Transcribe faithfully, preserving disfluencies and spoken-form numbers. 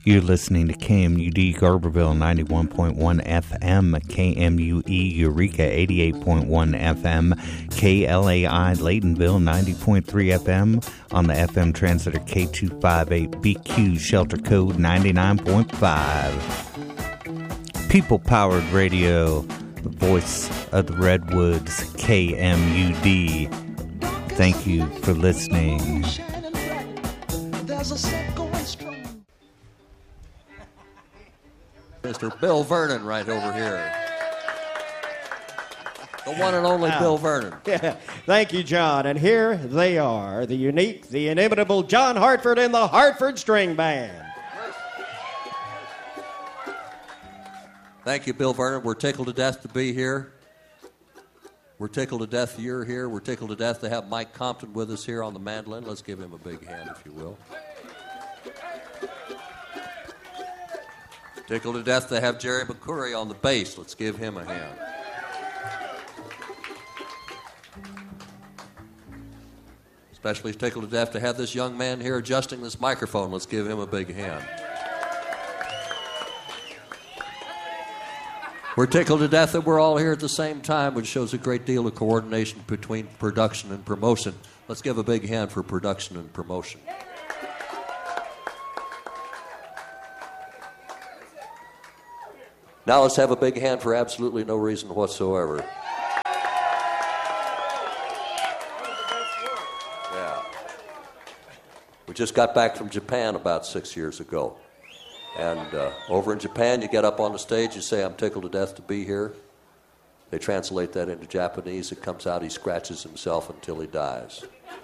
You're listening to K M U D Garberville ninety-one point one F M, K M U E Eureka eighty-eight point one F M, K L A I Laytonville ninety point three F M, on the F M translator K two fifty-eight B Q shelter code ninety-nine point five. People-powered radio, the voice of the Redwoods, K M U D. Thank you for listening. Mister Bill Vernon right over here. The one and only wow. Bill Vernon. Yeah. Thank you, John. And here they are, the unique, the inimitable John Hartford and the Hartford String Band. Thank you, Bill Vernon. We're tickled to death to be here. We're tickled to death you're here. We're tickled to death to have Mike Compton with us here on the mandolin. Let's give him a big hand, if you will. Tickled to death to have Jerry McCoury on the bass. Let's give him a hand. Especially tickled to death to have this young man here adjusting this microphone. Let's give him a big hand. We're tickled to death that we're all here at the same time, which shows a great deal of coordination between production and promotion. Let's give a big hand for production and promotion. Now let's have a big hand for absolutely no reason whatsoever. Yeah. We just got back from Japan about six years ago. And uh, over in Japan, you get up on the stage, you say, I'm tickled to death to be here. They translate that into Japanese. It comes out, he scratches himself until he dies.